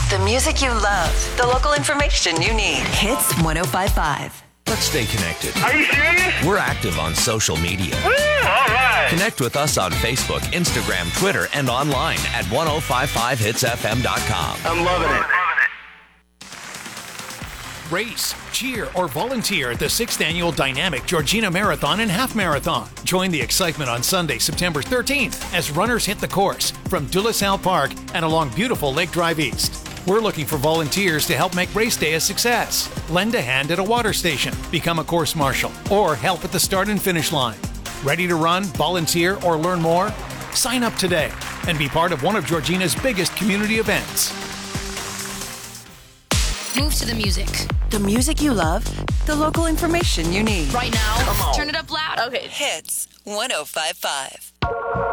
The music you love. The local information you need. Hits 105.5. Let's stay connected. Are you serious? We're active on social media. Woo, all right. Connect with us on Facebook, Instagram, Twitter, and online at 1055hitsfm.com. I'm loving it. Race, cheer, or volunteer at the 6th Annual Dynamic Georgina Marathon and Half Marathon. Join the excitement on Sunday, September 13th as runners hit the course from De La Salle Park and along beautiful Lake Drive East. We're looking for volunteers to help make race day a success. Lend a hand at a water station, become a course marshal, or help at the start and finish line. Ready to run, volunteer, or learn more? Sign up today and be part of one of Georgina's biggest community events. Move to the music. The music you love. The local information you need. Right now. Come on. Turn it up loud. Okay. Hits 105.5.